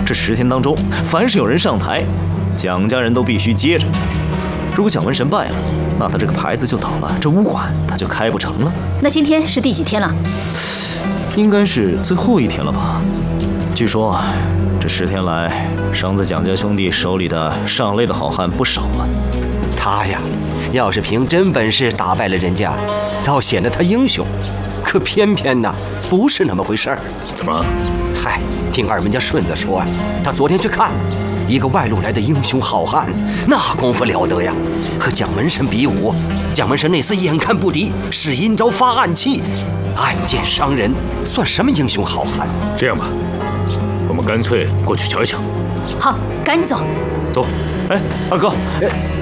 这10天当中，凡是有人上台，蒋家人都必须接着。如果蒋门神败了，那他这个牌子就倒了，这武馆他就开不成了。 那今天是第几天了？ 应该是最后一天了吧？据说这10天来，伤在蒋家兄弟手里的上类的好汉不少啊。 他呀，要是凭真本事打败了人家，倒显得他英雄。可偏偏呢，不是那么回事儿。 怎么？ 嗨，听二门家顺子说，他昨天去看了一个外路来的英雄好汉，那功夫了得呀！和蒋门神比武，蒋门神那厮眼看不敌，使阴招发暗器，暗箭伤人，算什么英雄好汉？ 这样吧，我们干脆过去瞧一瞧。 好，赶紧走。 走。 哎，二哥，